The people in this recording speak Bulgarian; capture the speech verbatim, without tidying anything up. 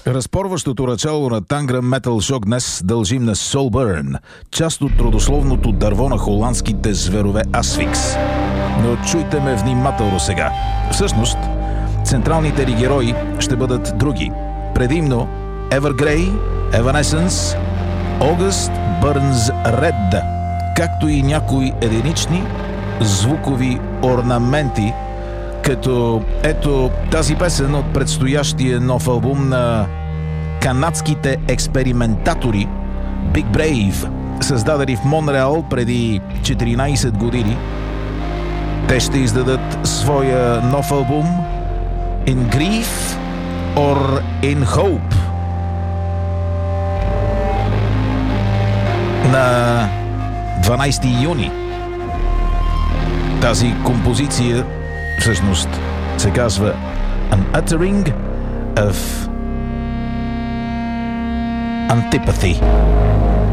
Разпорващото начало на Tangram Metal Shock днес дължим на Soulburn, част от родословното дърво на холандските зверове Asphyx. Но чуйте ме внимателно сега. Всъщност, централните ли герои ще бъдат други. Предимно Evergrey, Evanescence, August Burns Red, както и някои единични звукови орнаменти, като ето тази песен от предстоящия нов албум на канадските експериментатори Big Brave, създадени в Монреал преди четиринайсет години. Те ще издадат своя нов албум In Grief or In Hope на дванайсети юни. Тази композиция всъщност се казва An Uttering of Antipathy.